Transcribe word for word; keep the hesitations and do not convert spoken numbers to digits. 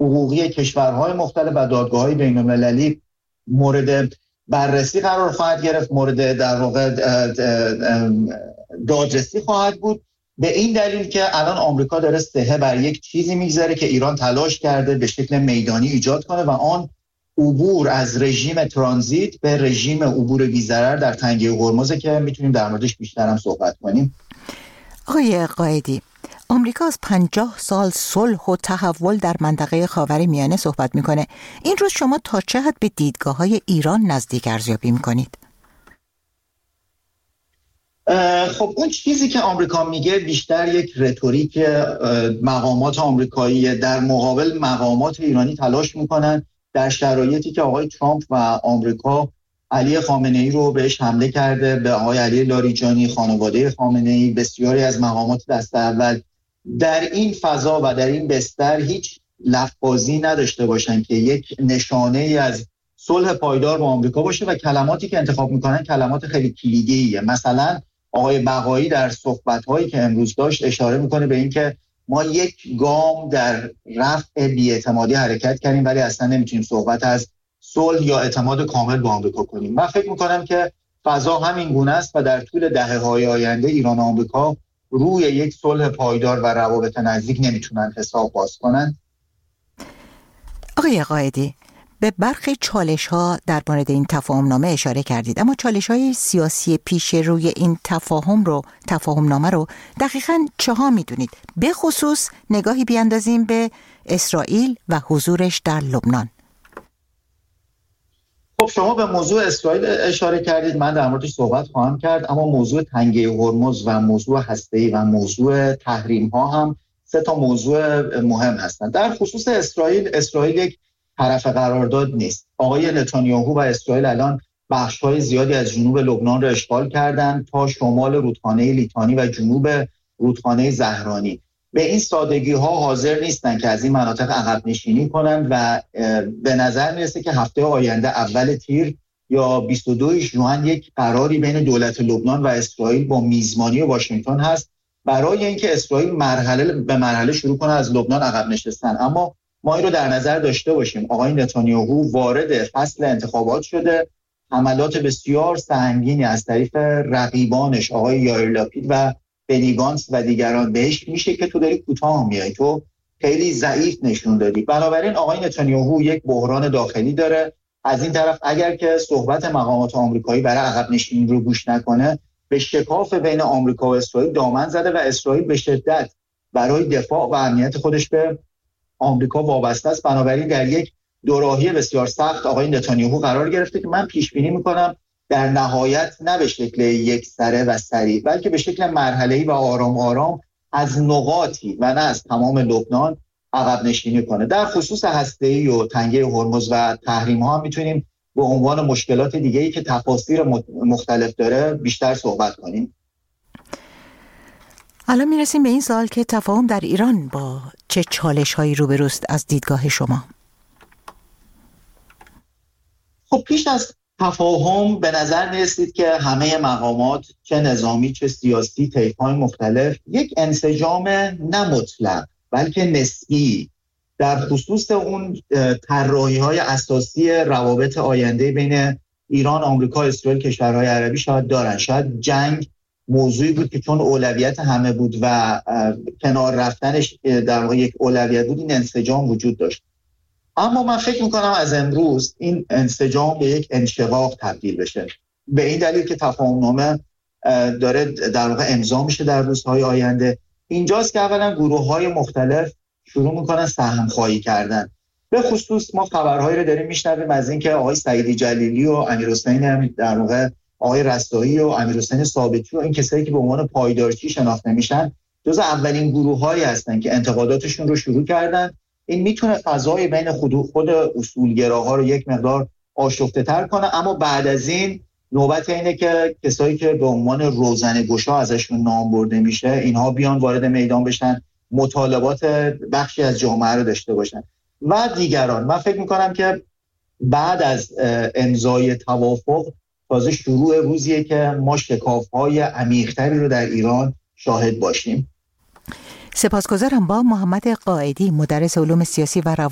حقوقی کشورهای مختلف و دادگاه‌های بین‌المللی مورد بررسی قرار خواهد گرفت، مورد در واقع دادرسی خواهد بود، به این دلیل که الان آمریکا داره سهه بر یک چیزی میگذاره که ایران تلاش کرده به شکل میدانی ایجاد کنه و آن عبور از رژیم ترانزیت به رژیم عبور بی‌ضرر در تنگه هرمز که میتونیم در موردش بیشتر هم صحبت کنیم. آقای قائدی، آمریکا از پنجاه سال صلح و تحول در منطقه خاورمیانه صحبت میکنه. این روز شما تا چه حد به دیدگاه‌های ایران نزدیک ارزیابی میکنید؟ خب اون چیزی که آمریکا میگه بیشتر یک رتوریک مقامات آمریکایی در مقابل مقامات ایرانی تلاش میکنن در شرایطی که آقای ترامپ و آمریکا علی خامنه‌ای رو بهش حمله کرده، به آقای علی لاریجانی، خانواده خامنه‌ای، بسیاری از مقامات دست اول در این فضا و در این بستر هیچ لفظی نداشته باشن که یک نشانه ای از صلح پایدار با آمریکا باشه و کلماتی که انتخاب میکنن کلمات خیلی کلیدیه. مثلا آقای بقایی در صحبت‌هایی که امروز داشت اشاره میکنه به این که ما یک گام در رفع بی‌اعتمادی حرکت کردیم ولی اصلا نمیتونیم صحبت از صلح یا اعتماد کامل با آمریکا کنیم. من فکر میکنم که فضا همین گونه است و در طول دهه‌های آینده ایران و آمریکا روی یک صلح پایدار و روابط نزدیک نمیتونن حساب باز کنن. آقای قائدی، به برخی چالش‌ها در مورد این تفاهم‌نامه اشاره کردید، اما چالش‌های سیاسی پیش روی این تفاهم رو تفاهم‌نامه رو دقیقاً چه ها می‌دونید؟ به خصوص نگاهی بیاندازیم به اسرائیل و حضورش در لبنان. خب شما به موضوع اسرائیل اشاره کردید، من در موردش صحبت خواهم کرد، اما موضوع تنگه هرمز و موضوع هسته‌ای و موضوع تحریم‌ها هم سه تا موضوع مهم هستند. در خصوص اسرائیل، اسرائیل یک طرف قرارداد نیست. آقای نتانیاهو و اسرائیل الان بخش‌های زیادی از جنوب لبنان را اشغال کردند تا شمال رودخانه لیتانی و جنوب رودخانه زهرانی. به این سادگی‌ها حاضر نیستن که از این مناطق عقب نشینی کنند و به نظر میرسه که هفته آینده اول تیر یا بیست و دو ژوئن یک قراری بین دولت لبنان و اسرائیل با میزبانی واشنگتن هست برای اینکه اسرائیل مرحله به مرحله شروع کنه از لبنان عقب نشستن. اما ما این رو در نظر داشته باشیم، آقای نتانیاهو وارد فصل انتخابات شده، حملات بسیار سنگینی از طریق رقیبانش آقای یائیر لاپید و بنی گانتز و دیگران بهش میشه که تو داری کوتاه میای، تو خیلی ضعیف نشون دادی. بنابراین آقای نتانیاهو یک بحران داخلی داره. از این طرف اگر که صحبت مقامات آمریکایی برای عقب نشینی رو گوش نکنه، به شکاف بین آمریکا و اسرائیل دامن زده و اسرائیل به شدت برای دفاع و امنیت خودش به آمریکا وابسته است. بنابراین در یک دوراهی بسیار سخت آقای نتانیاهو قرار گرفته که من پیش بینی میکنم در نهایت نه به شکل یک سره و سریع، بلکه به شکل مرحله‌ای و آرام آرام از نقاطی و نه از تمام لبنان عقب نشینی کنه. در خصوص هسته‌ای و تنگه هرمز و تحریم‌ها هم میتونیم به عنوان مشکلات دیگه‌ای که تفاسیر مختلف داره بیشتر صحبت کنیم. الان میرسیم به این سوال که تفاهم در ایران با چه چالش‌هایی روبروست از دیدگاه شما؟ خب پیش از تفاهم به نظر می‌رسید که همه مقامات چه نظامی چه سیاسی طیف‌های مختلف یک انسجام نه مطلق بلکه نسبی در خصوص اون طراحی‌های اساسی روابط آینده بین ایران، آمریکا، اسرائیل، کشورهای عربی شاید دارن. شاید جنگ موضوعی بود که چون اولویت همه بود و کنار رفتنش در واقع یک اولویت بود، این انسجام وجود داشت. اما من فکر میکنم از امروز این انسجام به یک انشقاق تبدیل بشه، به این دلیل که تفاهمنامه داره در واقع امضا میشه در روزهای آینده. اینجاست که اولا گروه‌های مختلف شروع میکنن سهم خواهی کردن. به خصوص ما خبرهایی رو داریم میشنویم از اینکه آقای سعیدی جلیلی و امیرحسین در واقع آقای رستایی و امیرحسین ثابتی و این کسایی که به عنوان پایدارچی شناخته میشن جز اولین گروه‌هایی هستن که انتقاداتشون رو شروع کردن. این میتونه فضای بین خود خود اصولگراها رو یک مقدار آشفته‌تر کنه، اما بعد از این نوبت اینه که کسایی که به عنوان روزنه‌گشا ازشون نام برده میشه اینها بیان وارد میدان بشن، مطالبات بخشی از جامعه رو داشته باشن و دیگران. من فکر میکنم که بعد از امضای توافق تازه شروع روزیه که ما شکاف‌های عمیق‌تری رو در ایران شاهد باشیم. سپاسگزارم. با محمد قائدی، مدرس علوم سیاسی و